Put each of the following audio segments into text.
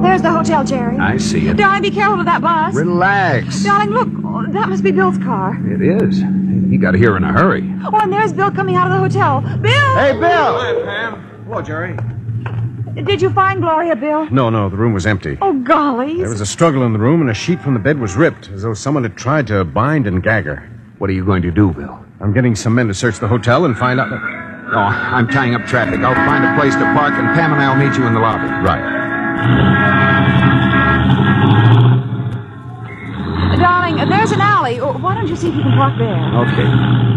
There's the hotel, Jerry. I see it. Darling, be careful of that bus. Relax. Darling, look. Oh, that must be Bill's car. It is. He got here in a hurry. Oh, and there's Bill coming out of the hotel. Bill! Hey, Bill! Hi, Pam. Hello, Jerry. Did you find Gloria, Bill? No, the room was empty. Oh, golly. There was a struggle in the room, and a sheet from the bed was ripped, as though someone had tried to bind and gag her. What are you going to do, Bill? I'm getting some men to search the hotel and find out... Oh, I'm tying up traffic. I'll find a place to park, and Pam and I'll meet you in the lobby. Right. Darling, there's an alley. Oh, why don't you see if you can park there? Okay.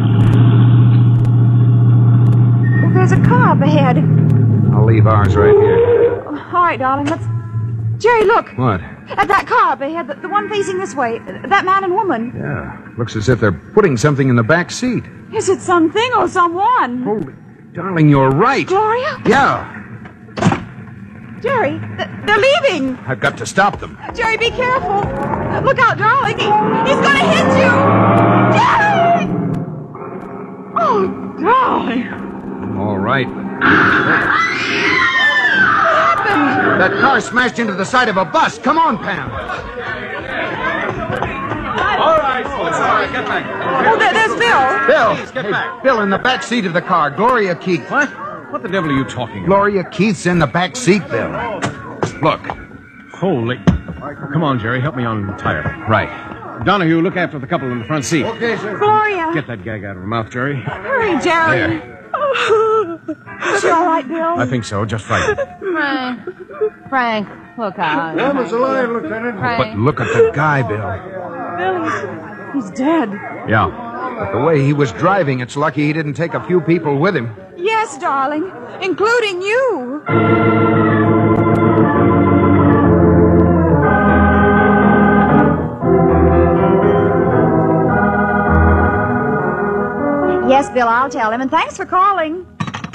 Oh, there's a car up ahead. I'll leave ours right here. All right, darling, let's... Jerry, look. What? At that car up ahead, the one facing this way. That man and woman. Yeah. Looks as if they're putting something in the back seat. Is it something or someone? Holy... Darling, you're right. Gloria? Yeah. Jerry, they're leaving. I've got to stop them. Jerry, be careful. Look out, darling. He's going to hit you. Jerry! Oh, darling. All right. What happened? That car smashed into the side of a bus. Come on, Pam. All right, folks. All right, get back. Oh, there's Bill. Bill. Get back. Bill, in the back seat of the car. Gloria Keith. What? What the devil are you talking about? Gloria Keith's in the back seat, Bill. Look. Holy... Come on, Jerry. Help me untie her. Right. Donahue, look after the couple in the front seat. Okay, sir. Gloria. Get that gag out of her mouth, Jerry. Hurry, Jerry. Is she all right, Bill? I think so. Just right. Frank, look out. Thomas alive, Lieutenant. Frank. But look at the guy, Bill. Bill, he's dead. Yeah. But the way he was driving, it's lucky he didn't take a few people with him. Yes, darling, including you. Yes, Bill, I'll tell him, and thanks for calling.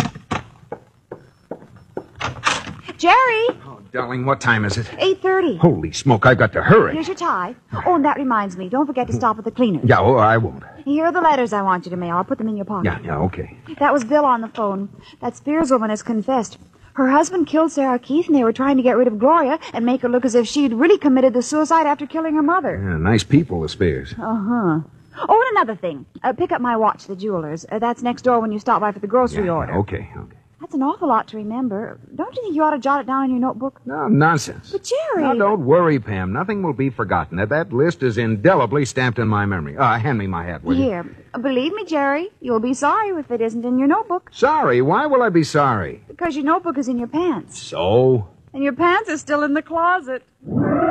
Jerry! Oh, darling, what time is it? 8:30. Holy smoke, I've got to hurry. Here's your tie. Oh, and that reminds me, don't forget to stop at the cleaners. Yeah, oh, I won't. Here are the letters I want you to mail. I'll put them in your pocket. Yeah, okay. That was Bill on the phone. That Spears woman has confessed. Her husband killed Sarah Keith, and they were trying to get rid of Gloria and make her look as if she'd really committed the suicide after killing her mother. Yeah, nice people, the Spears. Uh-huh. Oh, and another thing. Pick up my watch, the jeweler's. That's next door when you stop by for the grocery order. Okay. That's an awful lot to remember. Don't you think you ought to jot it down in your notebook? No, nonsense. But, Jerry... Now, don't worry, Pam. Nothing will be forgotten. That list is indelibly stamped in my memory. Hand me my hat, will you? Here. Believe me, Jerry, you'll be sorry if it isn't in your notebook. Sorry? Why will I be sorry? Because your notebook is in your pants. So? And your pants are still in the closet.